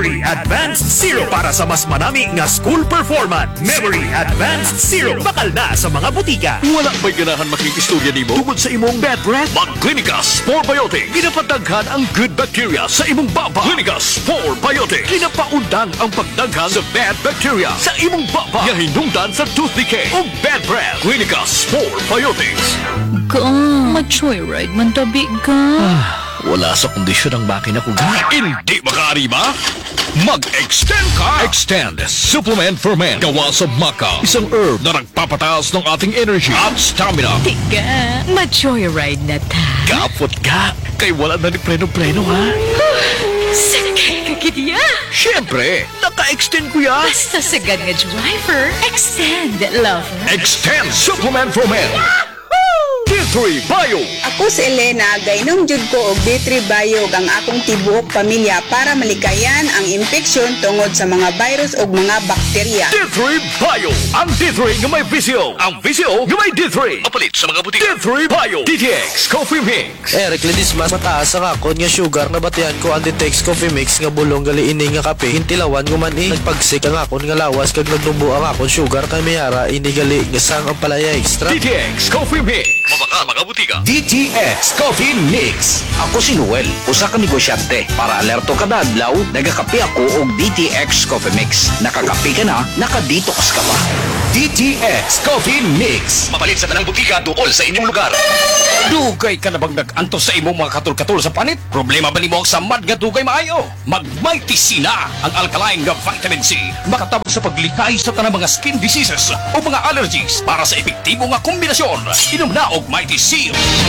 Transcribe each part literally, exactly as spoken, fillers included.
Memory Advanced Zero para sa mas manami nga school performance. Memory Advanced Zero bakal na sa mga butika. Wala ba'y ganahan makikistorya nimo tungod sa imong bad breath? Mag-Clinicas Spore Biotic. Ginapataghan ang good bacteria sa imong baba. Clinicas Spore Biotic. Ginapaundang ang pagdaghan sa bad bacteria sa imong baba. Nga hinungdan sa tooth decay o bad breath. Clinicas Spore Biotics. Ka, ma-joyride man tabi ka. Wala sa kondisyon ang makina ko ga. Hindi makaari ba? Mag-extend ka! Extend Supplement for Men. Gawa sa maca. Isang herb na nagpapataas ng ating energy at stamina. Tika, ma-joyride na ta. Kapot ka. Kay wala na ni preno-preno ha. Sakay ka kiniya. Siyempre, naka-extend ko ya. Basta sagad nga driver, extend, lover. Extend Supplement for Men. D three Bio. Ako si Elena, gainom jud ko og D three Bio ang akong tibuok pamilya para malikayan ang infeksyon tungod sa mga virus ug mga bakterya. D three Bio. Ang D three nga may visio. Ang visio nga may D three. Mapalit sa mga butika. D three Bio. D T X Coffee Mix. Eric Ledisman, mataas ang akon nga sugar na batian ko ang D T X Coffee Mix nga bulong gali ini nga kape. Hintilawan ko man eh. Nagpagsik ang akon nga lawas kag nagnubo ang akon sugar kay mayara ini gali nga sang ang palaya extra. D T X Coffee Mix. Mabaka mga butika. D T X Coffee Mix. Ako si Noel, usa ka negosyante. Para alerto kada adlaw, nagakape ako og D T X Coffee Mix. Nakakape ka na, nakadetox ka pa. D T X Coffee Mix. Mapalit sa tanang butika duol sa inyong lugar. Dugay ka na bang nag-antos sa imong mga katul-katul sa panit? Problema ba nimo sa mad nga dugay maayo? Mag-Mighty C na ang alkaline nga vitamin C. Makatabang sa paglikay sa tanang mga skin diseases o mga allergies para sa epektibo nga kombinasyon. Inom na og Mighty C.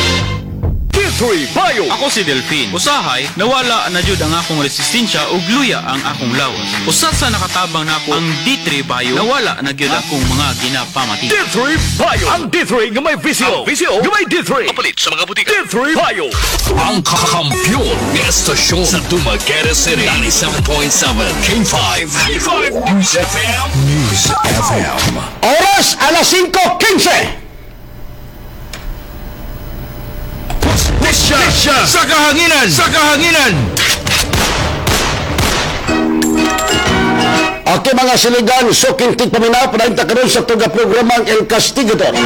D three Bio. Ako si Delphine. Usahay, nawala na jud ang akong resistensya ug luya ang akong lawas. Usa sa nakatabang nako ang D three Bio, nawala na gyud akong mga ginapamati. D three Bio. Ang D three nga may visio. Ang visio nga may D three. Mapalit sa mga butika. D three Bio. Ang kakampyon ng estasyon sa Dumaguete City. ninety-seven point seven K five. K five News F M. News F M. Oras alas cinco quince. Disya! Sa kahanginan! Sa kahanginan! Okay mga siligan, so kintig paminaw, panagta karon sa tuga programang El Castigador.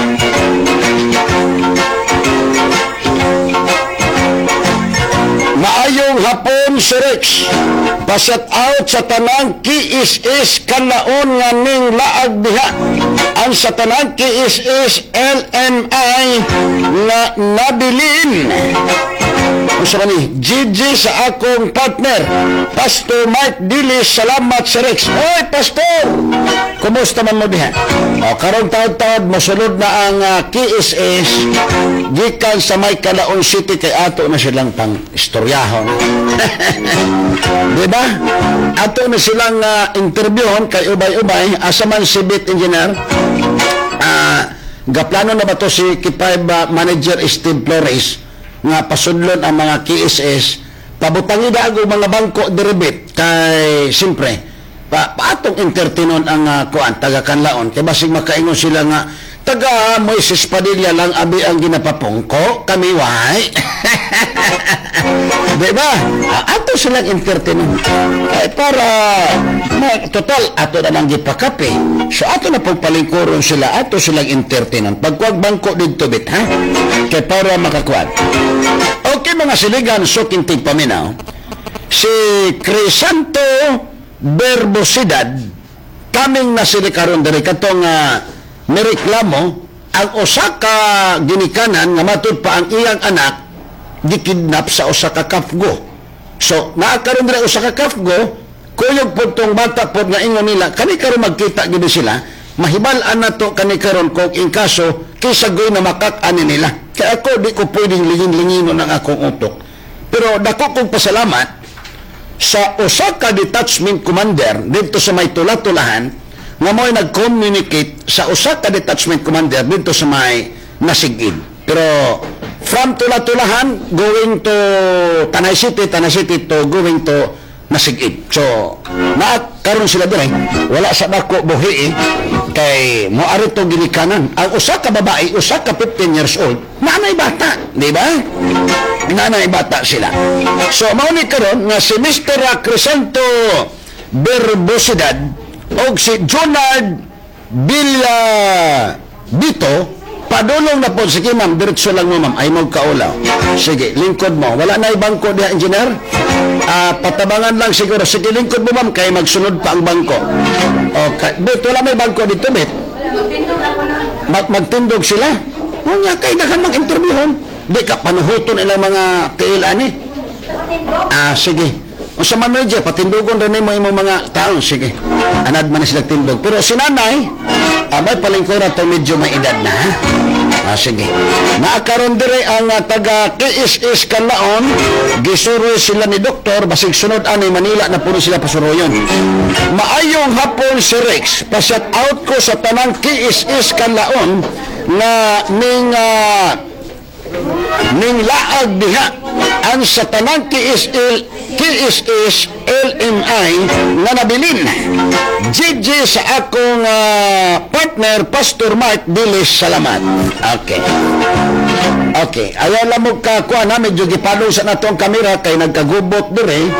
Maayong hapon si Rex. Pasat out sa tanang kiis-is kanaon nga ning laag diha. Ang sa tanang kiis-is L M I nga nabilin. Gusto ni Gigi sa akong partner, Pastor Mike Dilis. Salamat sa Rex. Hoy, Pastor! Kumusta man mo diha? O, karong taod-taod, masunod na ang uh, K S S gikan sa may Kalaon City kay ato na silang pang istoryahon. Diba? Ato na silang uh, interviewon kay ubay-ubay asa man si Bit Engineer. Uh, gaplano na ba to si K five uh, Manager Steve Flores nga pasudlon ang mga K S S pabutangi dago mga bangko diribit kay siyempre pa paatong entertainon ang uh, kuan taga Kanlaon kay basig makaingon sila nga taga Moises Padilla lang abi ang ginapapungko kami way. Diba? Ato silang entertainon kay para ma, total ato na lang gipakape so ato na pagpalingkuron sila ato silang entertainon pagkuag bangko dito bit ha kay para makakuan. Okay mga siligan so kintig paminaw si Crisanto Verbosidad kaming na sila karon diri katong uh, nireklamo ang usa ka ginikanan nga matud pa ang iyang anak gikidnap sa usa ka kafgo. So naa karon diri usa ka kafgo kuyog pud tong bata pod nga ingon nila kani karon magkita gid sila mahibal-an nato kani karon kung in kaso kaysa goy na makak-ani nila. Kaya ako di ko pwedeng lingin-linginon ang akong utok. Pero dako kong pasalamat sa usa ka detachment commander dito sa may tula-tulahan nga mo'y nag-communicate sa usa ka detachment commander dito sa may Nasigid. Pero from tula-tulahan going to Tanay City, Tanay City to going to Nasigid. So, naakaroon sila dire. Wala sa dako buhi eh. Kay moari to ginikanan. Ang usa ka babae, usa ka fifteen years old, nanay bata, di ba? Nanay bata sila. So, mao ni karon nga si Mister Crisanto Berbosidad o si Jonard Villa Bito, padulong na po. Sige ma'am, diretso lang mo ma'am, ay mo kaulaw. Sige, lingkod mo. Wala na ibangko diha, engineer? Ah, patabangan lang siguro. Sige, lingkod mo ma'am, kaya magsunod pa ang bangko. Okay, bet, wala may bangko dito, bet. Mag magtindog sila. O nga, kaya nakan mag-interviewon. Di ka panuhuton ilang mga kailan eh. Ah, sige. O sa manager, patindugon rin mo yung mga taon. Sige. Anad man na sila tindog. Pero si nanay, ah, may palingkura ito medyo may edad na. Ha? Ah, sige. Naakaroon dire ang uh, taga K S S Kalaon. Gisuroy sila ni Doktor. Basig sunod anay Manila na puno sila pasuroyon. Maayong hapon si Rex. Pa-shout out ko sa tanang K S S Kalaon na ning uh, ning laag diha ang sa tanang K S L K S S L M I na nabilin G G sa akong uh, partner Pastor Mark Dilis. Salamat. Okay. Okay, ayaw lang mo ka kuha na medyo gipalo sa natong kamera kay nagkagubot dire.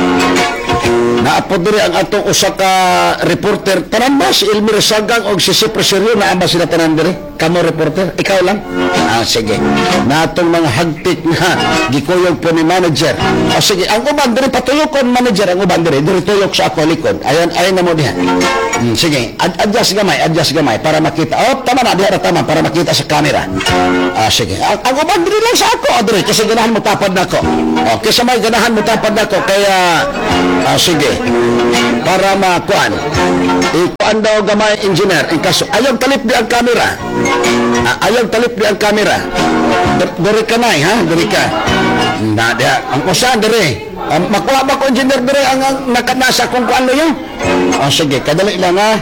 Naapod dire ang atong usa ka reporter. Tanan ba si Elmer Sagang o si Si Preseryo na amba sila tanan dire? Kamo reporter? Ikaw lang? Ah, sige. Na atong mga hagpit nga gikuyog po ni manager. Ah, sige. Ang uban dire patuyokon manager ang uban dire. Dire tuyok sa ako likod. Ayan, ayan na mo diha. Hmm, sige. Ad adjust gamay, adjust gamay para makita. Oh, tama na diha na tama para makita sa camera. Ah, sige. Ang, ang uban dire lang sa ako, ah, dire kasi ganahan mo tapad nako. Oh, kasi may ganahan mo tapad nako kaya ah, sige. Para makuan. Ikuan daw gamay engineer. Ang kaso ayaw talip di ang camera. Ah, ayaw talip di ang camera. Dere ka na, ha? Dere ka. Na, dia. Ang usa, dere. Um, makuha ba ko engineer dere ang, ang nakanasa kung kuan yun? Oh, sige. Kadali lang, ha?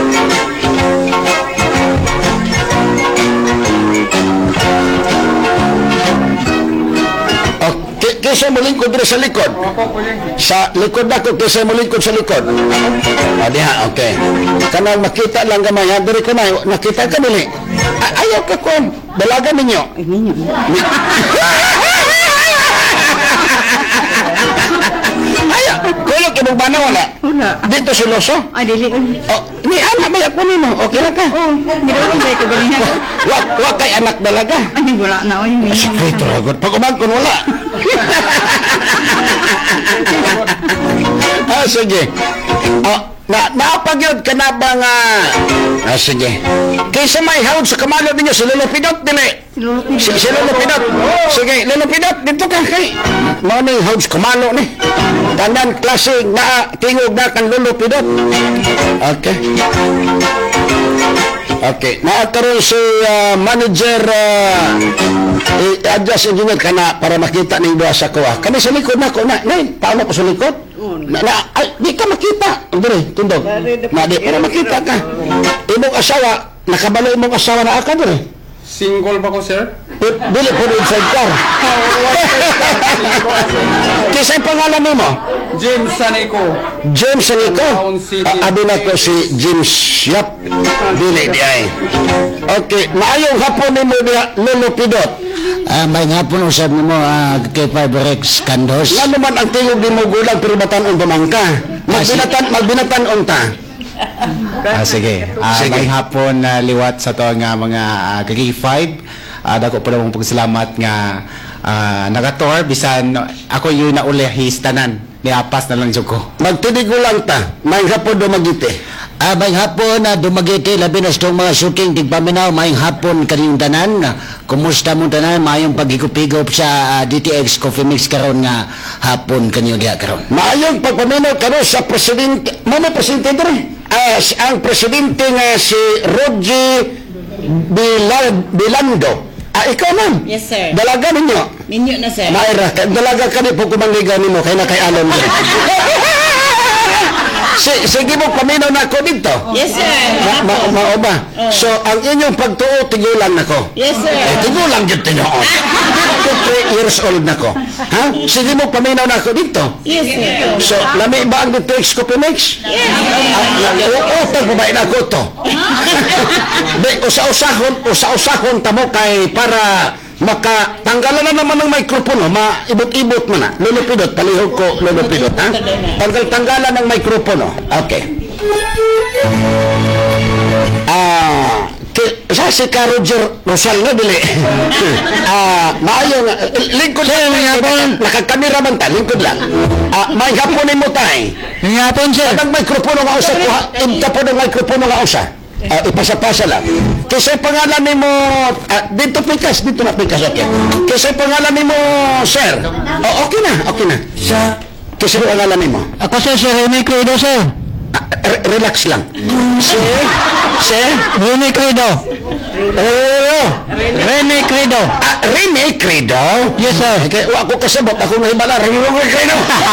Kaysa mo lingkod rin sa likod. Sa likod ako, kaysa mo lingkod sa likod. O, diha, okay. Kanang makita lang gamay, ha? Dari ka na, nakita ka nili. Ayaw ka ko, dalaga ninyo. Ayaw, kulog ibang bana wala? Wala. Dito si Loso? Ah, dili. O, ni anak ba yan mo? Okay lang ka? Oo, hindi ko lang ko galingan. Wag, wag kay anak dalaga. Ay, wala na. Ay, may Ay, taragot. Pag umangkon, wala. Ah, sige. Ah, na napagyod ka na ba nga? Ah, sige. Kaysa may hawad sa kamalo ninyo, si Lolo Pinot, dili. Si, si Lolo Pinot. Sige, Lolo Pinot, dito ka kay. Mga na yung hawad sa kamalo ni. Tanan klase na tingog na kang Lolo Pinot. Okay. Okay, naakaroon si uh, manager uh, i-adjust engineer ka na para makita ng duha sa kuha. Kami sa likod na ko na, nay, paano ko sa likod? Na, na, ay, di ka makita. Andre, tundog. Na, di, pero makita ka. Imong asawa, nakabalo imong asawa na aka, dire. Single ba ko, sir? Dili po rin sa car. Kisa'y pangalan mo mo? James Sanico. James Sanico? Abi na ko si James Yap. Dili di ay. Okay, maayong hapon ni mo diha, Lolo Pidot. Ah, may hapon usab nimo ah, K five Rex Candos. Nga naman ang tingog di mo gulang pero batan-on pamangka. Magbinatan, magbinatan-on ta. Ah, sige. Ah, Sige. may hapon na liwat sa to nga mga uh, K five. Ah, dako pa mong pagsalamat nga ah, nagator bisan ako yung naulehis tanan. Niapas na lang jud ko. Magtidig lang ta. May hapon do magite. Ah, may hapon na dumagiti labi na sa tong mga shooting tigpaminaw, may hapon kaniyong tanan. Kumusta mo tanan? Mayong paghigop-higop sa uh, D T X Coffee Mix karon nga hapon kaniyong diha karon. Maayong pagpaminaw karon sa presidente, mo presidente dire. Ah, si- ang presidente nga si Roger Bilal Bilando. Ah, ikaw man. Yes, sir. Dalaga ninyo. Ninyo na, sir. Naira, ka- dalaga ka di po kumangliga nimo kay na kay Alon. Si, sige mo paminaw na ako dito. Yes, sir. Ma, ma, mao ba? So, ang inyong pagtuo, tigulang nako. Yes, sir. Eh, tigulang yun tinuot. three years old nako. Ha? Sige mo paminaw na ako dito. Yes, sir. So, lami ba ang dito X Coffee Mix? Yes. Oo, tagbabain ako to. Be, usa-usahon, usa-usahon tamo kay para Maka, tanggalan na naman ng mikropono, maibot-ibot mo na. Lulupidot, palihog ko, lulupidot, ha? Tanggal-tanggalan ng mikropono. Okay. Ah, ki- sa si ka Roger Rosal na, dili. Ah, maayo nga, lingkod lang, nakakamera man ta, lingkod lang. Ah, may haponin mo tayo. Ngapon, sir. Ang mikropono nga usa, kuha, imta po ng mikropono nga usa. Ah, ipasa-pasa lang. Kasi pangalan ni mo, ah, dito pikas, dito na pikas, okay. Kasi pangalan ni mo, sir. Oh, okay na, okay na. Kasi pangalan ni mo. Ako, sir, sir, Rene Credo, sir. Ah, re- relax lang. Sir, sir. Rene Credo. Oh, Rene Credo. ah, Rene Credo? Yes, sir. Kaya ako kasabot, ako nahibala, Rene Credo.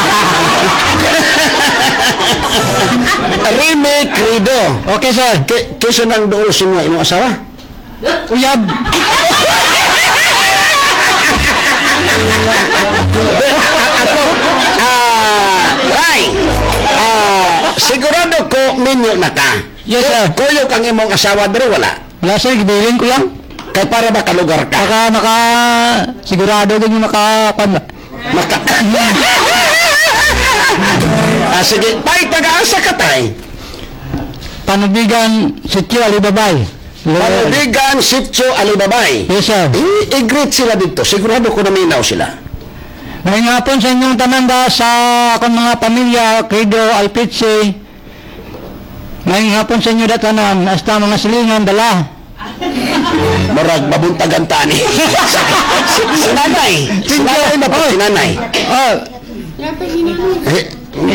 Rene Credo. Okay, sir. K- kesa nang doon sa mga inyong asawa? Uyab. Ako, ah, Ray, ah, sigurado ko minyo na ka. Yes, sir. Kuyog ang imong asawa dere wala. Wala, sir. Gibilin ko lang. Kay para makalugar ka. Maka, maka, sigurado din yung maka, pan, Maka... ah, sige, tay, taga-asa ka tay. panubigan, sityo, alibabay. Panubigan, Sitio, Alibabay. Yes, sir. I- I-greet sila dito. Sigurado ko naminaw sila. May nga po sa inyong tananda sa akong mga pamilya, Credo, Alpitsi. May nga po sa inyo datanan, hasta mga silingan, dala. Marag, mabuntagan tani. si, si nanay. Si nanay na po, si nanay. Oh, Eh,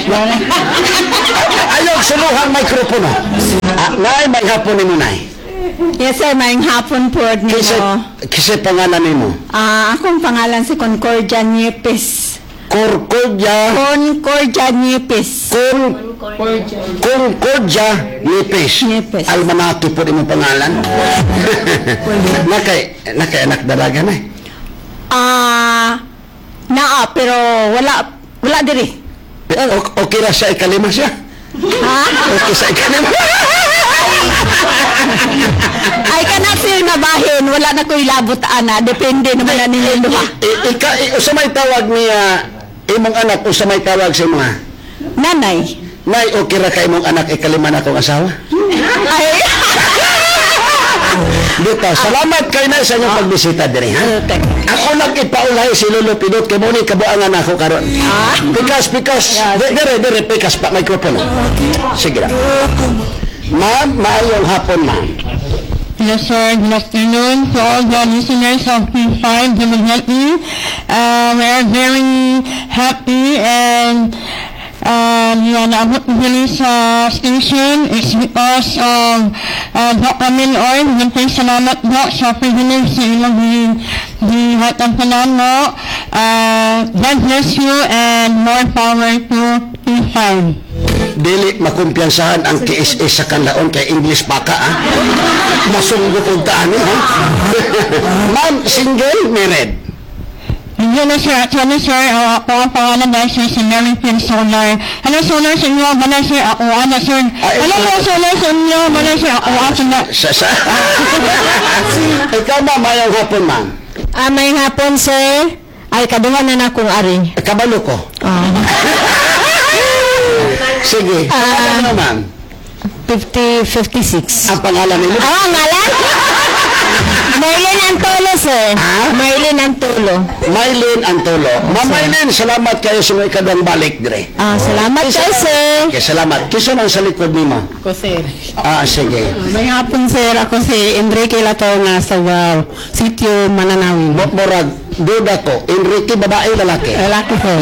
ayaw, suluhang mikropono. Ah, nay, may hapon ni mo, nay. Yes, sir. Maayong hapon po ni Kasi, mo. kasi pangalan ni mo. Ah, akong pangalan si Concordia Niepes. Concordia, Concordia Niepes. Con, Concordia Nipis. Nipis. Almanaki po din mo pangalan. nakay, nakay anak dalaga na. Ah, naa, pero wala, wala diri. Eh, o- okay na sa ikalima siya. Ha? Okay sa ikalima. Ay, kana sir na bahin, wala na ko'y labot ana. Depende naman na ninyo duha. I- Ika, i- usa may tawag niya, imong anak, usa may tawag sa mga. Nanay. Nay, okay ra ka imong anak ikalima na kong asawa? Ay, Dito, salamat kay na sa inyong pagbisita diri, ha? Ako lang ipaulay si Lolo Pidot kay mo ni kabuangan ako karon. Pikas, pikas. Di- Dire, dire, pikas pa microphone. Sige na. Ma'am, maayong hapon, ma'am. Yes, sir. Good afternoon to all the listeners of P five Democracy. Uh, we are very happy and um, yeah, naabot din sa station. It's because of uh, Doc Camille Oy. Nagpay salamat po sa privilege sa ilang gihatang tanan mo. Uh, God bless you and more power to P five. Dili makumpiyansahan ang K S S sa kanlaon kay English pa ka, ha? Masunggo kong taan, ha? Ma'am, single, married? Hindi na sir, actually sir, uh, ako ang pangalan na sir si Mary Pin Solar. Ano solar sa inyo, bala sir, ako ano sir. Ano mo solar sa inyo, bala sir, ako ako na. Sa, sa? Ikaw, ma'am, mayang hapon, ma'am. ah, may hapon sir. Ay, kadungan na akong ari. Kabalo ko. Sige, Ah. ano, ma'am? fifty, fifty-six. Ang pangalan nila? Ah, ngalan? Maylin Antolo, sir. Ha? Maylin Antolo. Maylin Antolo. Ma'am Maylin, salamat kayo sa mga ikadang balik, dire. Ah, salamat kayo, sir. Okay, salamat. Kisa nang sa likod ni mo? Ako, sir. Ah, sige. May hapon, sir. Ako si Enrique Latonga sa uh, sitio Mananawi. Mo- Morag, duda ko. Enrique, babae, lalaki? Lalaki po.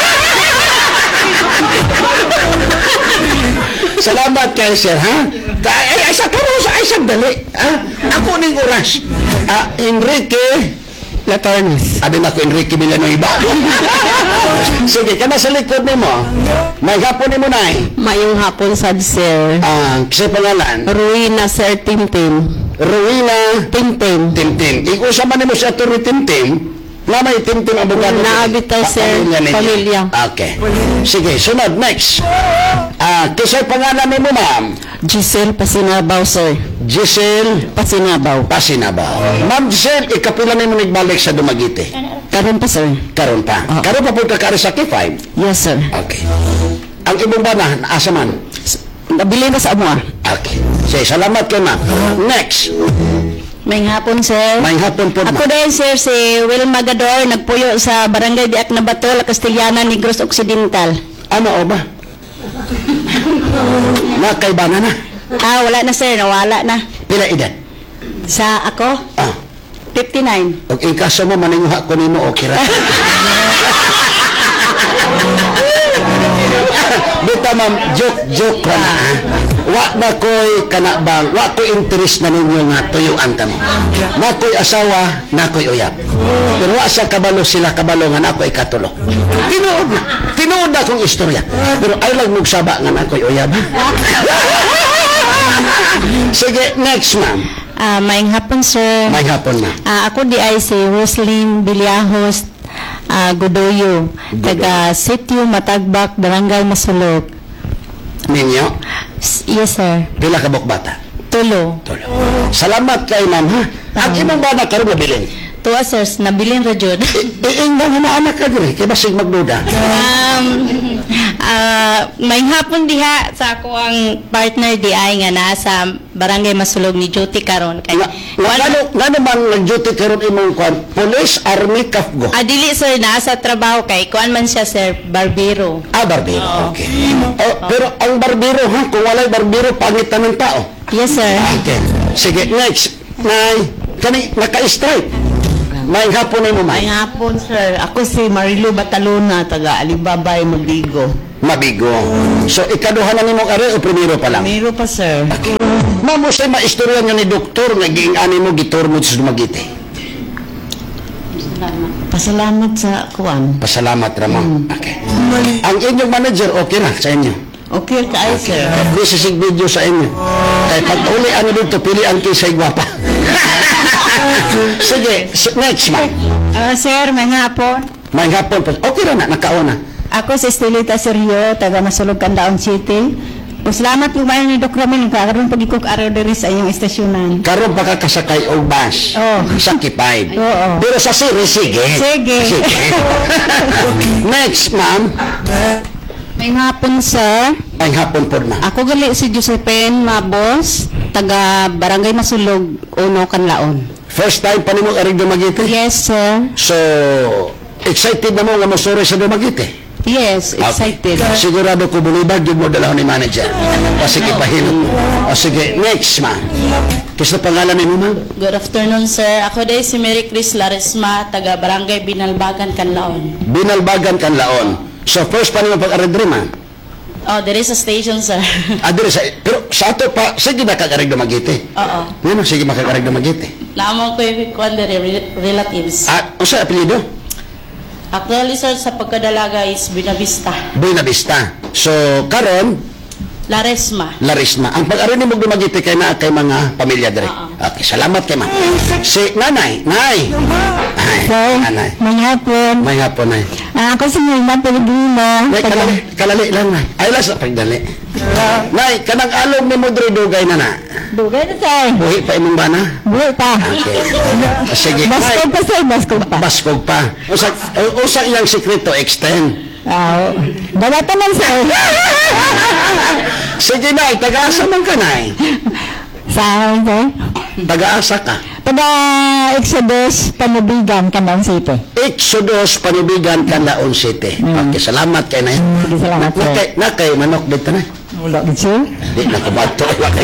Salamat kayo, sir, ha? Ay, ay, ay, sa pero sa ay, sandali. Ha? Ako ning oras. Ah, Enrique Latornes. Abi na ko Enrique Villanueva. Sige, kana sa likod ni mo. May hapon ni mo na eh. Mayong hapon, sad, sir. Ah, kasi pangalan? Ruina, sir, Tintin. Rowena Tintin. Tintin. Ikaw sa man mo sa Turi Tintin. Na may Tintin abogado. Naabit tayo, Pa- sir. ninyo. Pamilya. Okay. Sige, sunod. Next. Ah, Ah, kisay pangalan ni mo, ma'am? Giselle Pasinabaw, sir. Giselle Pasinabaw. Pasinabaw. Ma'am Giselle, ikapila ni mo nagbalik sa Dumaguete? Karon pa, sir. Karon pa. Oh. Karon pa po ka kari sa K five? Yes, sir. Okay. Ang ibong bana, asa man? Nabili na sa amo, ah. Okay. Sige, salamat kay ma'am. Next. May hapon, sir. May hapon po, Ako ma'am. din, sir, si Will Magador, nagpuyo sa Barangay Diak na Bato, La Castellana, Negros Occidental. Ano o ba? Nakaibana na. Ah, wala na, sir. Nawala na. Pila edad? Sa ako, Ah. fifty-nine. Og in kaso mo maninguha ko nimo okay ra. Bita ma'am, joke joke ra na. ha? Wa na koy kana bang, wa koy interest na ninyo nga tuyuan ta mo. Na koy asawa, na koy uyab. Pero wa sa kabalo sila kabalo nga na koy katulo. Tinuod na. Tinuod na kong istorya. Pero ay lang mugsaba nga na koy uyab. ha? Sige, next ma'am. Ah, may hapon, sir. May hapon na. Ah, ako di ay si Roslyn Villajos ah, Godoyo, taga Sitio Matagbak, Barangay Masulok. Ninyo, S- Yes, sir. pila ka bata? Tulo. Tulo. Salamat kay ma'am ha. Ang imong bana karon nabilin. Tuwa, sir, nabilin ra jud. Iing na nga anak ka diri kay basig magduda. um, ah, may hapon diha sa ako ang partner di ay nga nasa Barangay Masulog ni Juti karon kay Nga ngano ngano man nag-duty karon imong kwan? Police, Army, Kafgo. Adili, sir, nasa trabaho kay kuan man siya, sir, barbero. Ah, barbero. Okay. Oh, pero ang barbero ha, kung walay barbero pangit ng tao. Yes, sir. Okay. Sige, next. Nay, kani naka-strike. May hapon na mo, May may. hapon, sir. Ako si Marilu Batalona, taga Alibabay, Mabigo. Mabigo. So, ikaduha na nimo are o primero pa lang? Miro pa, sir. Ma'am, mo sa maistorya nyo ni doktor nga giingani mo giturmod sa Dumaguete. Pasalamat sa kuwan. Pasalamat ramon. Okay. Ang inyong manager okay na sa inyo. Okay ka ay, sir. Bisisig video sa inyo. Kaya pag uli ano dito, pilian kayo sa igwapa. Sige, s- next ma'am. Ah, sir, may hapon. May hapon po. Okay na na, nakauna. Ako si Estelita Sergio, taga Masulog, Candaon City. Salamat po ba ni Doc Ramil, kakaroon pag-ikog araw diri sa inyong estasyonan. Karon pa ka kasakay og bus. Oh. Sa Kipay. Oo. Pero sa series, sige. Sige. Next, ma'am. May hapon, sir. May hapon po na. Ako gali si Josephine Mabos, taga Barangay Masulog, Uno, Canlaon. First time pa nimo arig Dumaguete? Yes, sir. So, excited na mo nga masuri sa Dumaguete? Yes, excited. Okay. Sigurado ko bulibag yun mo dalawang ni manager. Kasi ipahilot. O sige, next ma'am. Kasi pangalan ni mo ma'am? Good afternoon, sir. Ako day si Mary Chris Laresma, taga Barangay Binalbagan, Canlaon. Binalbagan Canlaon. So first pa nimo pag-arig rin ma'am? Oh, there is a station, sir. Ah, dire sa, pero sa ato pa, sige na kag-arig Dumaguete. Oo. Ano, sige makag-arig Dumaguete. Naamang ko yung kwan dere, relatives. Ah, o sa apelido? Actually, sir, sa pagkadalaga is Binavista. Buena Vista. So, karon Laresma. Larisma. Ang pag-arin mo Dumaguete kay na kay mga pamilya dire. Okay, salamat kay ma'am. Si nanay, nay. Ay, nanay. May hapon. May hapon nay. Ah, ako si Norman Pellegrino. Nay, kalali, kalali lang nay. Ay, lang sa pagdali. Nay, kanang alog ni mo dire dugay na na. Dugay na, sir. Buhi pa imong bana? Buhay pa. Okay. Sige, nay. Baskog pa, sir. Baskog pa. Baskog pa. Usa, usa iyang sekreto, extend. Ah, dalata man, sir. Sige nay, taga-asa man ka nay. Saan, sir? Taga-asa ka. Taga Exodus, Panubigan, Candaon City. Exodus, Panubigan, Canlaon City. Okay, salamat kay nay. Sige, salamat, sir. Nakay, nakay manok dito na. Wala din, sir. Di na kumato.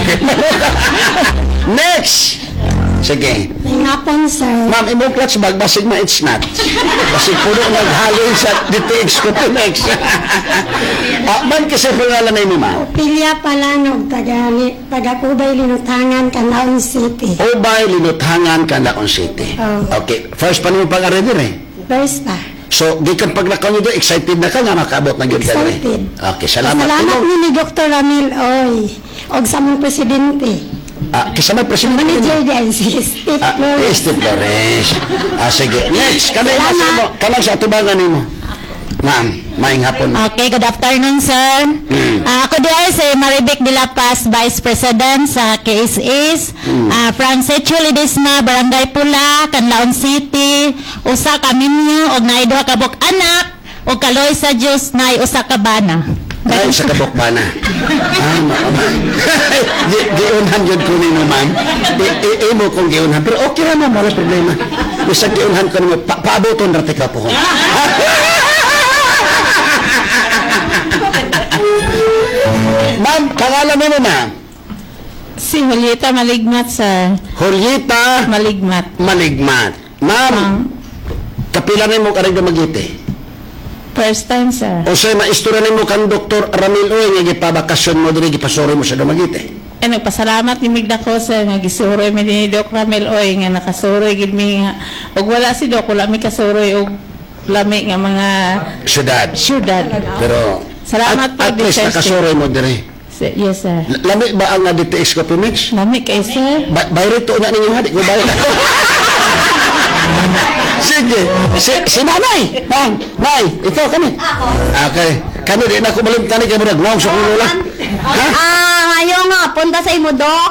Next! Sige. May hapon, sir. Ma'am, imong clutch bag, basig ma it's not. Basig puno naghalin sa D T X ko to next. Ah, man kasi pangalan na mo, ma'am? Pilya Palanog, taga, taga Kubay, Linutangan, Candaon City. Obay, Linuthangan, Canlaon City. Oh. Okay, first pa naman pag-arid eh. First pa. So, di kang paglakaw nyo doon, excited na ka nga makabot na yun ka rin. Excited. Okay, salamat. Salamat Imo- ni Doctor Ramil Oy. Og sa mong presidente. Ah, kasama presidente. Manager din si Steve Ah, Flores. Steve Flores. Ah, sige. Next, kanay na sa mo. Kanay sa atubangan nimo. Ma'am, maing hapon. Okay, good afternoon, sir. Hmm. Ah, ako di ay si de la Paz, Vice President sa K S S, ah, Francisco Ledesma, Barangay Pula, Canlaon City, usa ka minyo, og naay duha ka buk anak, og kaloy sa Dios naay usa ka bana. Ay, sa kabok ba na? Ah, ma- Gi- giunhan yun ko nino, ma'am. I- i- Imo kong giunhan. Pero okay naman, wala problema. Bisa giunhan ko naman. Pa paaboton rati ka po. Ma'am, pangalan mo ma'am? Si Julieta Maligmat, sir. Julieta Maligmat. Maligmat. Ma'am, kapila na mo karag na magiti. First time, sir. O say, maistura na mo kan Doktor Ramil Uy, nga gipabakasyon mo dili gipasuri mo sa Dumaguete. Eh, nagpasalamat ni Migda ko sa nga gisuroy mi ni Doc Ramel Oy nga nakasuroy gid mi nga ug wala si Doc wala mi kasuroy og lami nga mga Syudad. syudad. Pero, Salamat po, at, at least Mister nakasuroy mo diri. Si- Yes, sir. L- Lami ba ang D T X Coffee Mix? Lami kay sir. Ba bayro to na ninyo hadi ko bayro. Sige, si, si nanay. Ma'am, nay, ikaw kami. Ako. Okay. Kami di na ko malim kani kay murag ngong sa kulo lang. Ha? Ah, ngayon nga, punta sa imo, Dok.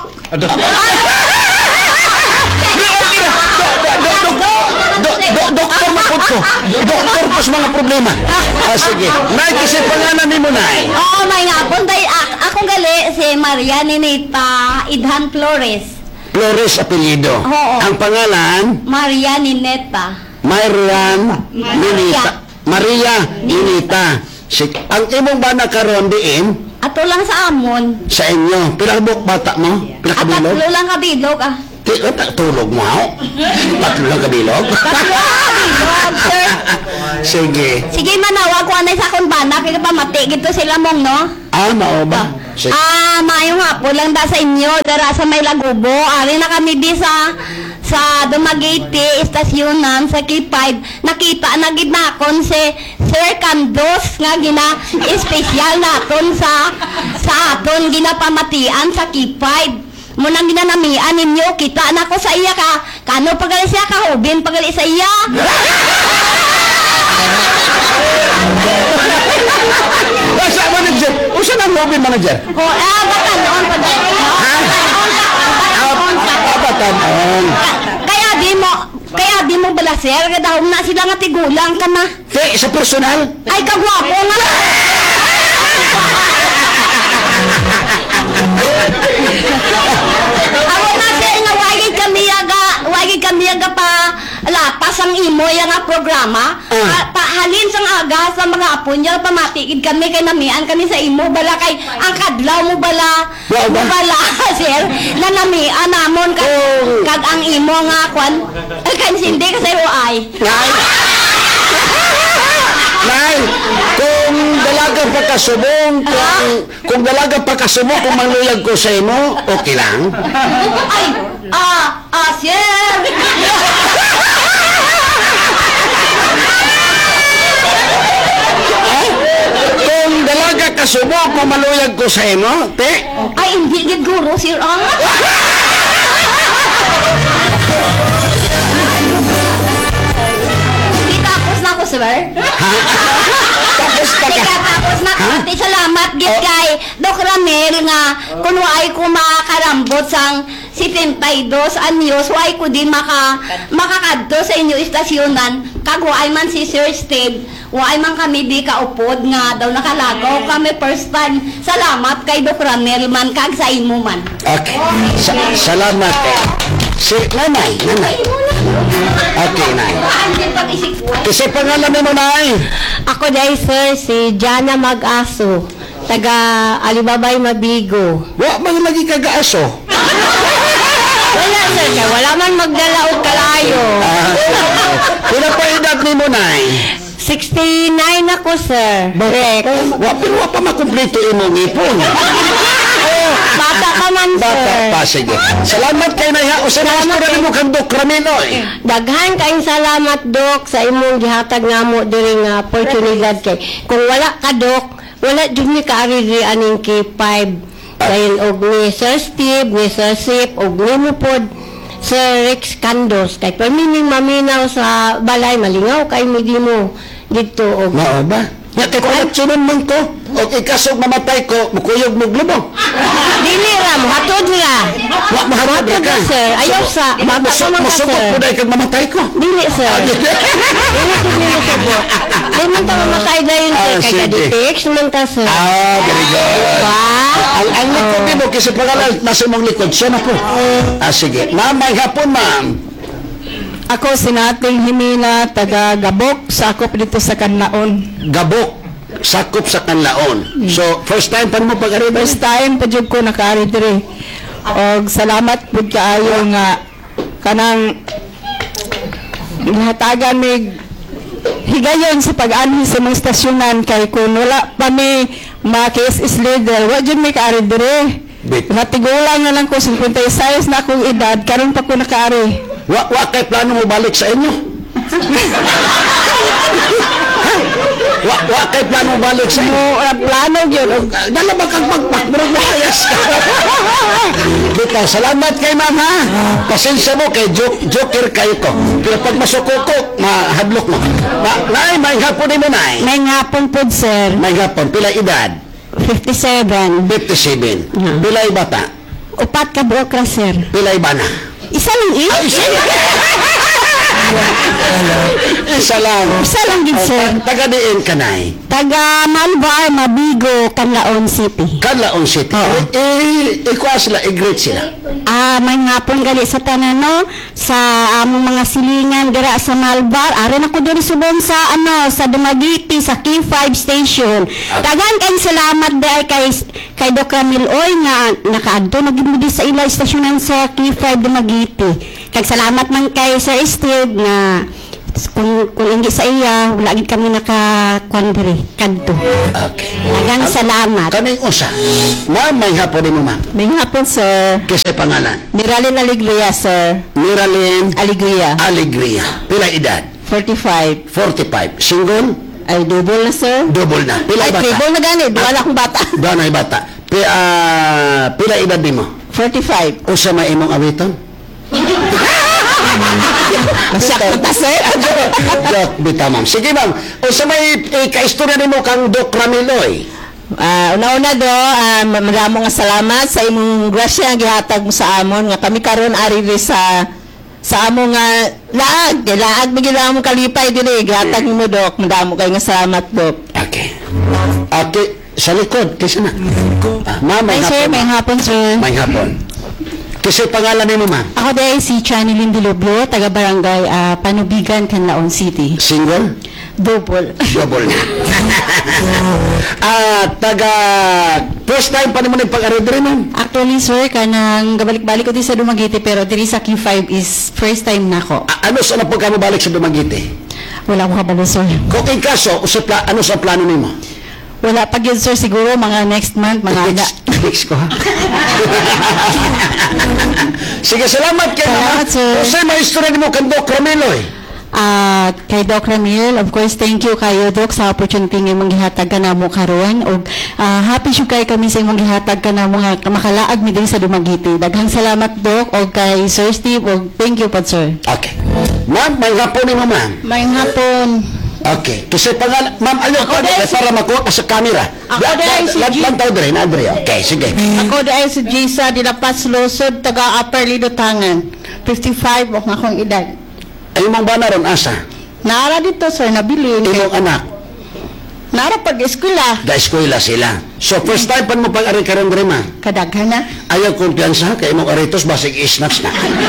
Doktor mapod ko. Doktor po sa mga problema. Ah, sige. Nay, kasi pangalan ni mo, nay. Oo, may nga, punta, ak- akong gali, si Maria Ninita Idhan Flores. Flores apelyido. Oo. Ang pangalan, Maria Nineta. Marian Ninita. Maria Ninita. Sige. Ang imong bana karon diin Ato lang sa amon. sa inyo. Pila ka buok bata mo? Pila ka At bilog? tatlo lang kabilog, ah. Di ka ta- tulog mo ako? Tatlo lang ka bilog? Tatlo lang kabilog, sir. Sige. Sige, manawag ko anay sa akong bana, kaya pa mati, gito sila mong, no? Ah, mao ba? Sige. Ah, maayong hapon lang da sa inyo, dara sa may Lagubo. Ari na kami di sa sa Dumaguete, istasyonan sa K five. Nakita na gid nakon si Sir Candos nga gina espesyal naton sa sa aton ginapamatian sa K five. Munang ginanamian ninyo, kita na ko sa iya ka. Kano pagali siya ka, hubin pagali sa iya. Asa manager? Usa nang lobby manager? Ho, ah, batan on pa. Ha? Abatan-on. Kaya di mo, kaya di mo bala sir, kada na sila nga tigulang ka na. Te, sa personal? Ay, kagwapo nga. Ako na sir, nga wagig kami aga, wagig kami aga pa lapas ang imo yung nga programa. Ah. Pa, halin sang aga sa mga apo niya, pamatikid kami kay namian kami sa imo bala kay ang kadlaw mo bala. Wow, Mo ba? bala sir, na namian namon kag, Oh. kag ang imo nga kwan. Ay, kan sindi kasi ay. Nay! Nay! Kung dalaga pa kasubong, kung, kung dalaga pa kasubong, kung mangluyag ko sa imo, okay lang? Ay, ah, ah, sir. Kung dalaga kasubong, kung maluyag ko sa imo, te? Ay, hindi gid guro, sir. Ah. Di tapos na ako, sir. Tapos pa Di ka. ka tapos na ako. Di salamat gid kay Doc Ramel nga kung waay ko makakarambot sang setenta-dos anyos, waay ko din maka makakadto sa inyo istasyonan. Kag waay man si Sir Steve, waay man kami di kaupod nga daw nakalagaw kami first time. Salamat kay Doc Ramel man kag sa imo man. Okay. Sa salamat. Si nanay, nanay. Okay, nay. Kasi pangalan mo, nay. Ako dai sir si Jana Mag-aso, taga Alibabay Mabigo. Wa man lagi kagaaso. Wala sir, kay wala man magdala og kalayo. Ah, pila pa edad ni mo, nay? sixty-nine ako sir. Correct. Wa pero wa pa makumpleto imong ipon. Bata ka man Bata sir. pa, sige. Salamat kay nay ha. Usa na istorya nimo kang Doc Raminoy. Daghan kayong salamat Dok sa imong gihatag namo diri nga oportunidad kay. Kung wala ka Dok, wala jud mi kaariri aning K five. Dahil og ni Sir Steve, ni Sir Sip, og nimo pod Sir Rex Candos. Kay pamining maminaw sa balay, malingaw kay mi di mo dito og Mao ba? Ya kay kung sunod man ko, o ikasog mamatay ko, mukuyog mo glubong. Dili ra mo hatod ra. Wa mahatod Hatod ka. ra, sir. Ayaw sa bata Masu- pa man ka, Masukot sir. po dahil kag mamatay ko. Dili sir. Dili ko dili sa bo. Di man ta mamatay dayon sir Ah, kay sige. kaditex man ta sir. Ah, very good. Ba? Ang, ang likod mo, kasi pangalan, nasa mong likod, siya na po. Ah, sige. Ma'am, may hapon, ma'am. Ako si Nating Himina, taga Gabok, sakop dito sa Kanlaon. Gabok, sakop sa Kanlaon. So, first time pa mo pag-arriba? First time pa jud ko nakaari diri. Og salamat pud kaayo nga kanang gihatagan mig higayon sa pag-anhi sa mga stasyonan kay kung wala pa mi mga K S S leader, wa jud mi kaari diri. Bit. Natigulang na lang ko fifty-six na akong edad, karon pa ko nakaari. Wa, wa kay plano mo balik sa inyo? Ha? Wa, wa kay plano mo balik sa inyo? Mo uh, plano gyud. Dala ba kang magpak? Murag mahayas ka. Bita, salamat kay ma'am ha. Pasensya mo kay joke, joker kayo ko. Pero pag masuko ko, mahadlok mo. Ma, nay, may hapon din mo, nay. May ngapon pod sir. May hapon, pila edad? fifty-seven. fifty-seven. Pilay bata? Upat ka buok ra sir. Pilay bana? Isa lang eh. Ay, isa Isa lang. Isa lang gid sir. Taga diin ka, nay? Taga Malbar, Mabigo, Canlaon City. Canlaon City. Eh, ikuha sila, i-greet sila. Ah, may ngapon gali sa tanan no sa among mga silingan dira sa Malbar. Aron ako diri subong sa ano sa Dumaguete sa K five station. Dagan kay salamat dai kay kay Doc Ramil Oy nga nakaadto na gid mo di sa ila stasyonan sa K five Dumaguete. Kag salamat man kay Sir Steve nga kung, kung hindi sa iya, wala gid kami nakakuan diri kadto. Okay. Dagang salamat. Kami usa. Ma'am, may hapon din mo, ma'am. May hapon sir. Kasi pangalan? Miralin Alegria sir. Miralyn Alegria. Alegria. Pila edad? forty-five. forty-five. Single? Ay double na sir. Double na. Pila Ay bata? triple na gani, duwala akong bata. Doon ay bata. Pi, ah, pila edad din mo? forty-five. Usa may imong awiton? Masyak na sir. Joke, bita ma'am. Sige ma'am. Usa may eh, kaistorya ni mo kang Doc Ramiloy. Ah, una-una do, uh, madamo nga salamat sa imong grasya nga gihatag mo sa amon nga kami karon ari ri sa sa among nga laag, Kay laag bigyan among kalipay dili gihatag nimo Dok. Madamo kay nga salamat Dok. Okay. Okay, sa likod, kasi na. Ah, ma'am, may Ay sir, hapon. may hapon sir. May hapon. Kasi pangalan ni mo, ma'am? Ako dahil si Chanilyn Dilobio, taga Barangay ah, Panubigan, Canlaon City. Single? Double. Double na. Ah, taga first time pa naman yung pag-arid rin, ma'am? Actually sir, kanang gabalik-balik ko din sa Dumaguete pero diri sa Q five is first time na ako. A- ano sa napag mo balik sa Dumaguete? Wala ko kabalo sir. Kung in kaso, sa pla- ano sa plano ni mo? Wala pa yun sir, siguro mga next month, mga aga. Fix ko, ha? Sige, salamat kayo, Salamat, sir. Kasi may istorya ni mo kang Doc Ramiloy. Ah, kay Doc Ramil, of course, thank you kayo Doc sa opportunity nga imong gihatag kanamo karon og ah, happy syud kay kami sa imong gihatag kanamo nga makalaag mi din sa Dumaguete. Daghang salamat Doc og kay Sir Steve og thank you pod sir. Okay. Ma'am, may hapon ni mo, ma'am. May hapon. Okay. Kasi pangalan, ma'am, ayaw ko dahil si- para makuha ka sa camera. Ako dahil si G- Lantaw din, Andre. Okay, sige. Ako dahil si Jisa de la Paz Losod, taga Upper Lidotangan. fifty-five ang akong edad. Ay, mong ba naron asa? Naara dito sir, nabili. Imong anak, Naara pag-eskwela. ga-eskwela sila. So, first time pa mo pag-ari ka rin, Rima? Kadaghan na. Ayaw kumpiyansa, kay imong aritos, basig isnacks na.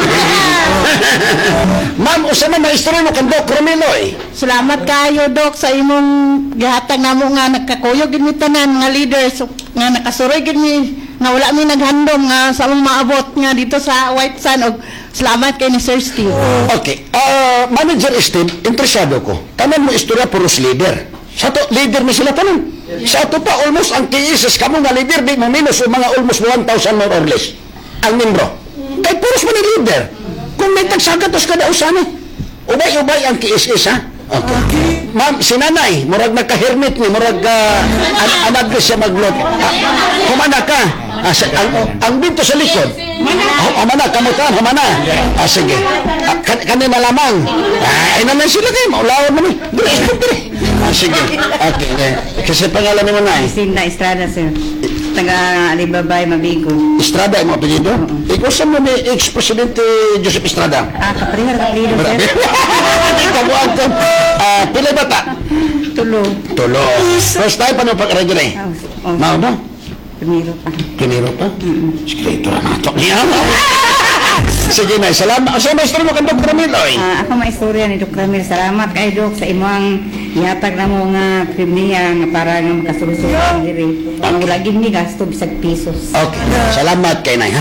Ma'am, usa na may istorya mo kang Doc Ramiloy. Salamat kayo Dok sa imong gihatag namo nga nagkakuyo gid mi tanan nga leaders nga nakasuroy gid mi nga wala mi naghandom nga sa among maabot nga dito sa White Sun og salamat kay ni Sir Steve. Okay. Ah, Manager Steve, interesado ko. Tanan mo istorya puros leader. Sa to, leader ni sila tanan. Sa ato pa, almost ang kiisis kamo nga leader, di mo minus o mga almost one thousand more or less. Ang membro. Kay puros man ni leader. Kung may tagsagatos ka daw sana. Ubay-ubay ang kiisis, ha? Okay. Ma'am, si nanay, murag nagka-hermit ni, murag uh, an anagres siya maglog. Ah, humana ka. Ah, sa, ang, ang binto sa likod. Ah, humana, kamutan, humana. Ah, sige. Ah, kan kanina lamang. Ah, ay naman sila kayo, maulawan naman. Dili, dili. Ah, sige. Okay, okay. Kasi pangalan ni mo na eh. Sinda Estrada sir. taga Alibabay, Mabigo. Estrada ang mga apelido? Ikaw sa mo ni ex-presidente Joseph Estrada? Ah, kaprihar ka apelido, sir. Kabuan ka. Ah, pila bata? Tulo. Tulo. First time pa nung pag-radio na eh? Oh, Mao ba? Tumiro pa. Kiniro pa? Sige, ito na natok niya. Sige na, salamat. Asa maestro mo kang Doktor Miloy? Ah, ako maistorya ni Dok Ramil. Salamat kay Dok sa imong ihatag na mo nga premia nga para nga makasulusulan diri. Ang wala gid ni gasto bisag pisos. Okay, salamat kay Nay, ha?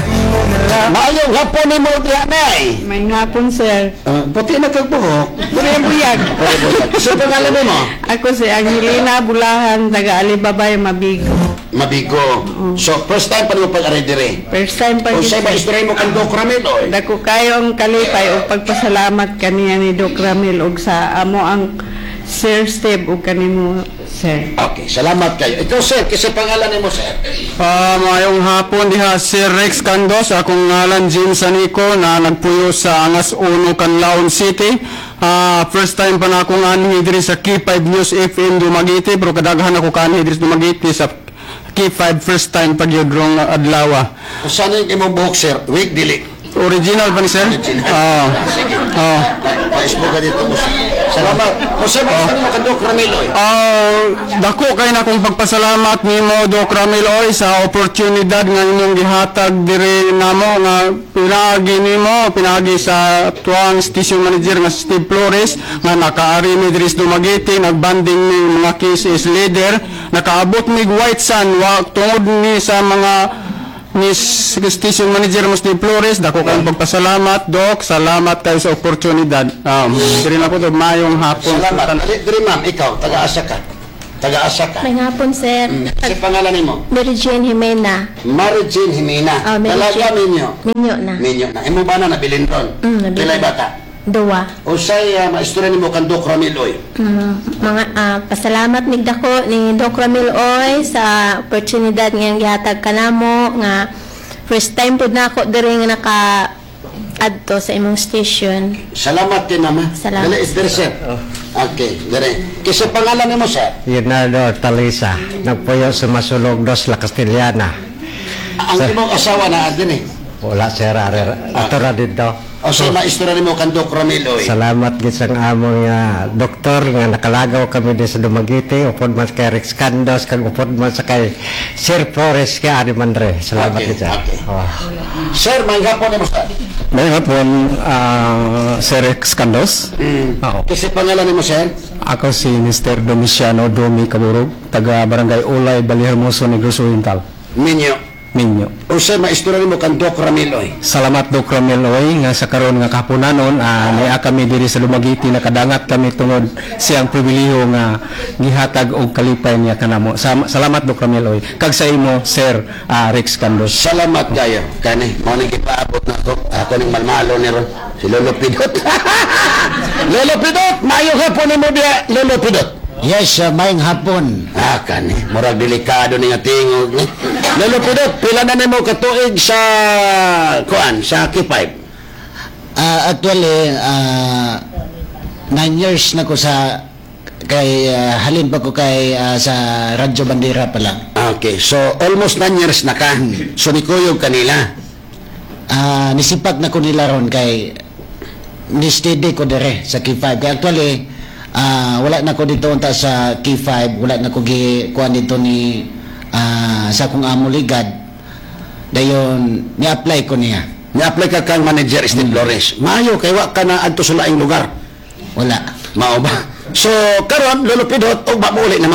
Maayong hapon ni mo diha, Nay. May hapon, sir. Uh, puti na kagbuhok. Puri ang buyag. So, pangalan mo? Ako si Angelina Bulahan, taga Alibabay, Mabigo. Mabigo. So, first time pa mo pag-aray dire? First time pa O gid, sa'yo ba sir. istorya mo kang Dok Ramil, oy? Dako kayo ang kalipay o pagpasalamat kaniya ni Dok Ramil og sa amo ang Sir Steve o kanimo, sir. Okay, salamat kayo. Ikaw, sir, kasi pangalan mo, sir? Ah, mayong hapon diha si Rex Candos, akong ngalan Jim Sanico na nagpuyo sa Angas Uno, Canlaon City. Ah, first time pa na akong anhi diri sa K five News F M Dumaguete, pero kadaghan ako kanhi diri sa Dumaguete sa K five first time pag yodrong adlaw. Saan yung imong buhok, sir? Wig, dili. Original pa ni sir? Ah. Sige. Ah. Paispo ka dito, mo. Salamat. O sir, basta mo kang Dok Ramil, oy? Ah, dako kay na akong pagpasalamat nimo Doc Ramil oy sa oportunidad nga inyong gihatag diri namo nga pinagi nimo pinagi sa tuang station manager nga si Steve Flores nga nakaari mi diri sa Dumaguete nagbanding ni mga cases leader nakaabot mig White Sun wa tungod ni sa mga ni station manager mo Steve Flores dako kayong pagpasalamat Doc salamat kayo sa oportunidad um, diri na ko to mayong hapon Salamat. Dili, dili, ma'am, ikaw, taga-asa ka. Taga-asa ka. May hapon, sir. Mm. Kasi pangalan mo? Mary Jane Jimena. Mary Jane Jimena. Oh, Mary Talaga Jane. ninyo? Minyo na. Minyo na. Imo ba na nabilin ron? Mm, nabilin. Pilay bata? Dua. O say, uh, maistorya ni mo kang Dok Ramil, oy? Mm, mga ah, pasalamat mig dako ni Doc Ramil Oy sa oportunidad nga gihatag kanamo nga first time pud nako diri nga naka adto sa imong station. Salamat din, mama. Salamat. Dali, is there, sir? Okay, dali. Kasi pangalan ni mo, sir? Leonardo Talisa, nagpuyo sa Masulog dos La Castellana. Ang imong asawa na din eh. Wala sir, arer, ato ra dito. O say, maistorya ni mo kang Dok Ramil, oy? Salamat gid sa among uh, doktor nga nakalagaw kami din sa Dumaguete, upod man sa kay Rex Candos, kag upod man sa kay Sir Flores kay Ari Mandre. Salamat Okay, gid sa. okay. Oh. Sir, may hapon ni mo, sir? may hapon uh, Sir Rex Candos. Mm. Oo. Kasi pangalan ni mo, sir? Ako si Mister Domiciano Domi Caburog, taga Barangay Ulay, Balihermoso, Negros Oriental. Minyo. Minyo. O say, maistorya ni mo kang Dok Ramil, oy? Salamat Doc Ramil oy nga sa karon nga kapunanon uh, niya kami diri sa Dumaguete nakadangat kami tungod siyang pribilehiyo nga gihatag og kalipay niya kanamo. Sa- salamat Doc Ramil oy. Kag sa imo Sir uh, Rex Candos. Salamat kayo. Kani, mo nang gipaabot na ako. Ako ning malmalo ni ron. Si Lolo Pidot. Lolo Pidot, mayo hapon ni mo diya, Lolo Pidot. Yes, uh, mayong hapon. Ah, kani, murag delikado ni nga tingog. ni. Lolo Pidot, pila na nimo katuig sa kuan, sa K five? Ah, actually, ah, nine years na ko sa kay ah, halin pa ko kay ah, sa Radyo Bandera pa lang. Okay, so almost nine years na ka. So nikuyog kanila. Ah, nisipak na ko nila ron kay ni-steady ko dire sa K five. Kaya actually, ah, wala na ko dito unta sa K five, wala na ko gi kuan dito ni ah, sa akong amo ligad. Dayon ni-apply ko niya. Ni-apply ka kang manager Steve Flores. Mayo kay wa ka na adto sa laing lugar. Wala. Mao ba? So karon Lolo Pidot og mauli na mo.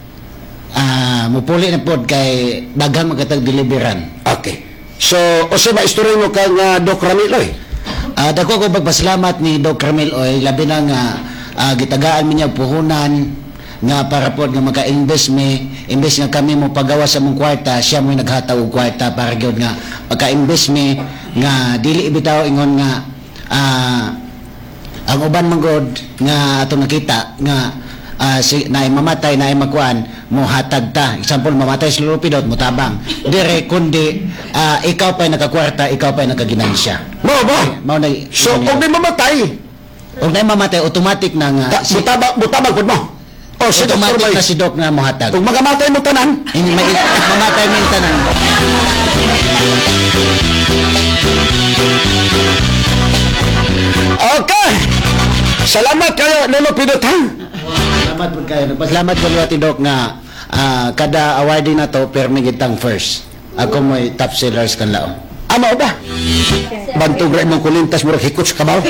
Ah, mupuli na pod kay daghang magkatag deliveran. Okay. So o sa maistorya mo kang uh, Doc Ramil, oy? Ah, dako ko pagpasalamat ni Doc Ramil Oy, labi na nga ah, gitagaan mi niya puhunan nga para pod nga maka-invest mi, invest nga kami mo pagawa sa mong kwarta, siya mo naghataw og kwarta para gyud nga maka-invest mi nga dili bitaw ingon nga ah, ang uban man god nga ato nakita nga ah, si naay mamatay naay makuan mo hatag ta, example mamatay si Lolo Pidot mo tabang dire kundi ah, ikaw pa'y nakakwarta, ikaw pa'y nakaginansya. Mao ba? Mao na So og di mamatay. og na mamatay automatic na nga Da, butabag butabag pud mo. O si Doktor Automatic Bay. na si Doc na mohatag. Kung magamatay mo tanan, Hindi may mamatay mo yung tanan. okay. Salamat kayo, Lolo Pidot, ha? Salamat po kayo. Nagpasalamat ko luwati Doc nga ah, kada awarding na to, permi gitang first. Ako mo'y top sellers kan lao. Ano ba? Bantog rin mong kulintas mo hikot sa kabaw.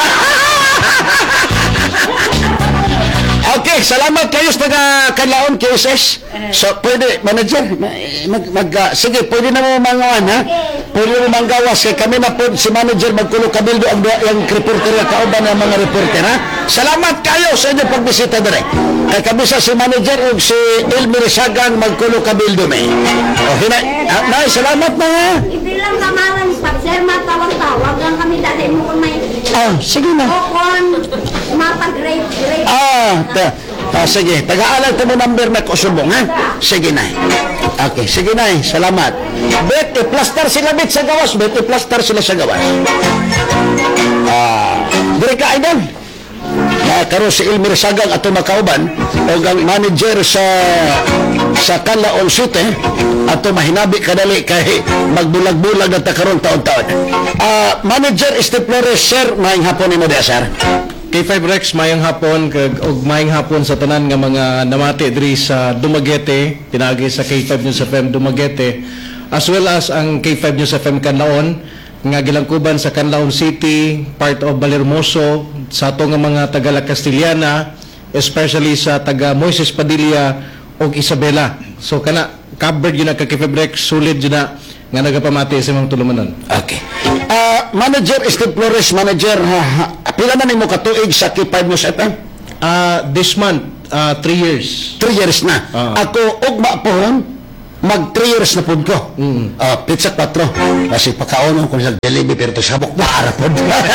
Okay, salamat kayo sa taga-Kanlaon, K S S. So, pwede, manager, mag, mag, uh, sige, pwede na mo mangawan, ha? Pwede mo manggawas, kaya kami na po, si manager, magkulo kabildo ang, ang reporter, kauban ng mga reporter, ha? Salamat kayo sa inyong pagbisita dire. Kaya kami sa si manager o si Elmer Sagang magkulo kabildo, may. O, hina, ah, nay, salamat na, ha? Hindi lang kamaran, pag sir, matawag-tawag lang kami dali mo kung may... Ah, sige na. O kung mapag-rape, rape. Ah, ta, ah, sige. Taga-alag mo number na kusubong, ha? Sige na. Okay, sige na. Salamat. Bet, i-plaster sila, bet, sa gawas. Bet, i-plaster sila sa gawas. Ah, dire ka, idol. Na karon si Elmer Sagang ato makauban o ang manager sa sa Canlaon City ato mahinabi kadali kay magbulag-bulag na ta karon taon-taon. Ah, manager Steve Flores, sir, maayong hapon nimo dia, sir. K five Rex, mayang hapon kag og mayang hapon sa tanan nga mga namati diri sa Dumaguete, pinagi sa K five News F M Dumaguete, as well as ang K five News F M Canlaon nga gilangkuban sa Canlaon City, part of Balhermoso, sa ato nga mga taga La Castellana, especially sa taga Moises Padilla og Isabela. So kana covered yun na ka K five Rex, solid yun na nga nagapamati sa mga tulumanon. Okay. Ah, manager Steve Flores, manager, ha, ha, pila na nimo katuig sa K five News F M? Ah, this month, uh, three years. Three years na. Ah. Ako, ugma po ron, mag three years na po ko. Mm. Ah, pizza patro. Kasi pagkaonon ko sa delivery pero to sabok na ara po.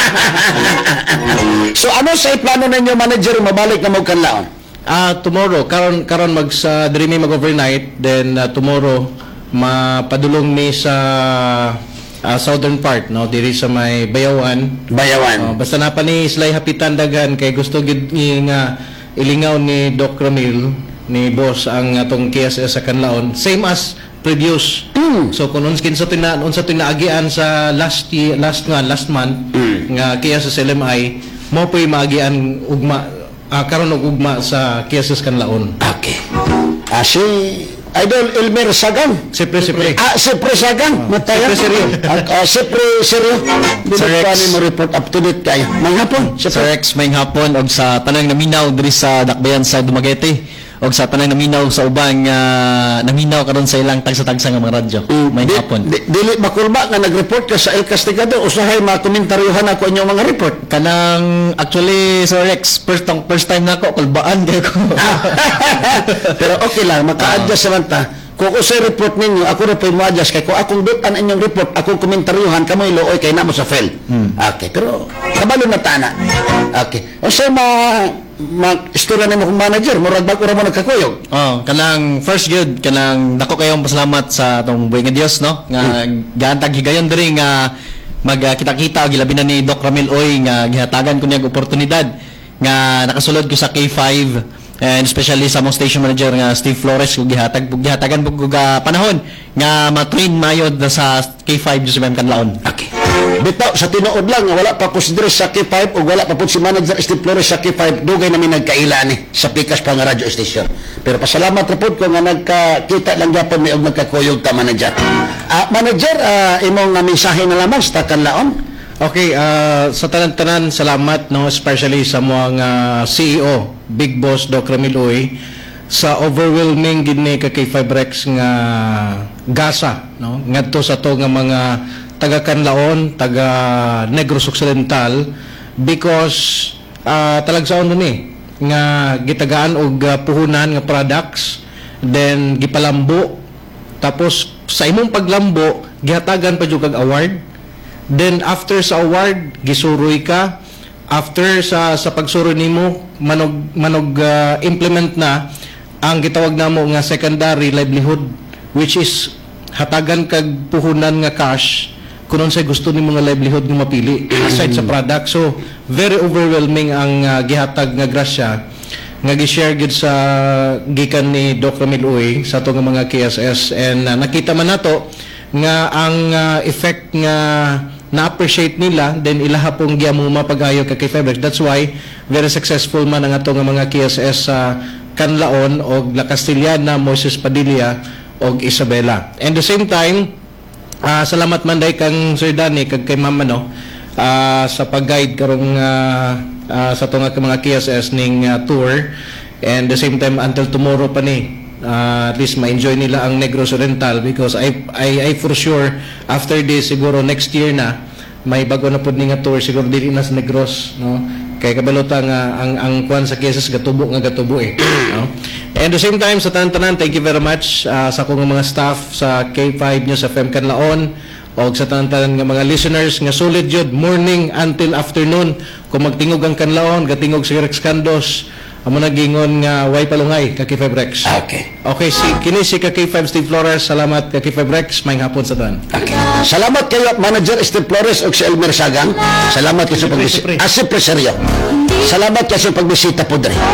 So ano sa plano ninyo, manager, mabalik na mo Canlaon? Ah, tomorrow karon karon mag sa diri mi mag-overnight, then uh, tomorrow mapadulong mi sa uh, southern part, no, diri sa may Bayawan. Bayawan. Uh, basta na pa ni Slay Hapitan dagan kay gusto gid ni nga ilingaw ni Doc Ramil ni boss ang atong K S S sa Canlaon, same as previous. Mm. So kung unskin sa tina unsa tinaagian sa last year, last nga last month mm. nga K S S L M I mo po'y maagian ugma uh, karon og ugma sa K S S Canlaon. Okay. Ah, si Idol Elmer Sagang. Siyempre, siyempre. Ah, siyempre Sagang. Mataya. Siyempre, seryo. Ah, siyempre, seryo. Sir Rex. Binagpani mo report up to date kayo. May hapon. Sir Rex, may hapon og sa tanang naminaw diri sa Dakbayan sa Dumaguete og sa tanang naminaw sa ubang uh, naminaw karon sa ilang tagsa-tagsa nga mga radyo. May Di- hapon. di- Dili makulba nga nag-report ka sa El Castigado. Usahay makomentaryuhan ako inyong mga report. Kanang actually Sir Rex, first time first time nako kulbaan kay ko. Pero okay lang, maka-adjust naman ta. Kung ako sa report ninyo, ako na po yung ma-adjust. Kaya kung akong dutan inyong report, akong komentaryuhan, kamoy looy, kay na mo sa fail. Okay, pero kabalo na tana. Okay. O sa ma ma-istorya na mo kong manager, murag bago na mo nagkakuyog. Oh, kanang first good kanang dako kayong pasalamat sa atong buhay nga Dios, no? Nga gaantag higayon diri nga magkita-kita og labi na ni Doc Ramil Oy nga gihatagan ko niyang oportunidad nga nakasulod ko sa K five, and especially sa mong station manager nga Steve Flores kung gihatag gihatagan pug uh, panahon nga ma-train mayod na sa K five Joseph M. Canlaon. Okay. Bitaw sa tinuod lang nga wala pa po si Dres sa K five o wala pa po si manager Steve Flores sa K five, dugay namin nagkaila ni sa pikas pa nga radio station. Pero pasalamat ra pud ko nga nagkakita lang gyapon mi og nagkakuyog ta manager. Ah, manager, ah, imong nga mensahe na lamang sa Canlaon. Okay, uh, sa tanan-tanan salamat, no, especially sa mga C E O, Big Boss Doc Ramil Oy, sa overwhelming gid ni ka K five Rex nga gasa, no, ngadto sa to nga mga taga Canlaon, taga Negros Occidental, because uh, talagsaon ni nga gitagaan og uh, puhunan nga products, then gipalambo, tapos sa imong paglambo gihatagan pa jud kag award. Then after sa award gisuroy ka, after sa sa pagsuroy nimo manog manog uh, implement na ang gitawag namo nga secondary livelihood, which is hatagan kag puhunan nga cash kung unsay gusto nimo nga livelihood nga mapili aside sa product. So very overwhelming ang uh, gihatag nga grasya nga gi-share gid sa gikan ni Doc Ramil Uy sa ato nga mga K S S, and uh, nakita man nato nga ang uh, effect nga na-appreciate nila, then ilaha pong giamuma pag-ayo kay Febrex. That's why very successful man ang ato nga mga K S S sa Canlaon og La Castellana, Moises Padilla og Isabela. And the same time, uh, salamat man day kang Sir Danny kag kay Mama no uh, sa pag-guide karong uh, uh, sa ato nga mga K S S ning uh, tour, and the same time until tomorrow pa ni uh, at least ma-enjoy nila ang Negros Oriental, because I, I, I for sure after this siguro next year na may bago na pud ni nga tour siguro dili na sa Negros, no, kay kabalota nga ang ang kwan sa Quezon gatubo nga gatubo eh, no. And the same time sa tanan-tanan, thank you very much uh, sa akong mga staff sa K five News F M Canlaon o sa tanan-tanan nga mga listeners nga solid jud morning until afternoon. Kung magtingog ang Canlaon, gatingog si Rex Candos, amo nagingon nga way palungay ka K five Rex. Okay. Okay, si kini si ka K five Steve Flores, salamat ka K five Rex, may hapon sa tanan. Okay. Salamat kayo Manager Steve Flores o si Elmer Sagang. Salamat kayo sa pagbisita. Ah, si Preseryo. Salamat kayo sa pagbisita po diri.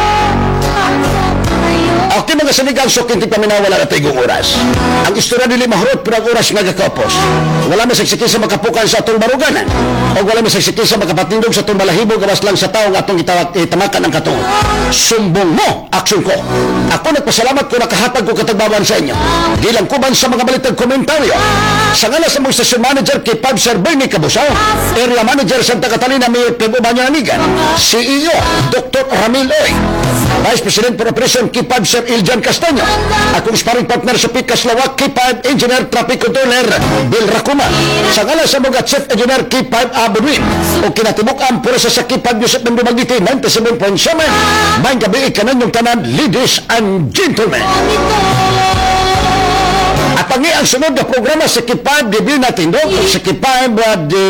Okay mga sanigang sukin ti paminawala na tayo oras. Ang istorya nila mahurot pinag oras nga gakapos. Wala masagsiki sa makapukan sa atong baruganan. O wala masagsiki sa makapatindog sa atong balahibo gawas lang sa tao nga atong itawag itamakan ang katong. Sumbong mo, aksyon ko. Ako nagpasalamat ko nakahatag ko katagbawan sa inyo. Di lang kuban sa mga balitang komentaryo. Sa ngala sa mga station manager kay Pab Sir Bernie Cabusao, Area Manager Santa Catalina Mayor Pebo Banyanigan, C E O Doctor Ramil Oy, Vice President for Operation K five Sir Iljan Castaño, akong sparring partner sa Pikas Lawak K five Engineer Traffic Controller Bill Racuma, sa ngala sa mga Chief Engineer K five Abudwin, o kinatibok ang purasa sa K five Yusuf ng Dumagiti ninety-seven point seven. May gabi ikanan yung tanan, ladies and gentlemen. At ang ang sunod na programa sa K five, debut natin doon sa K five uh,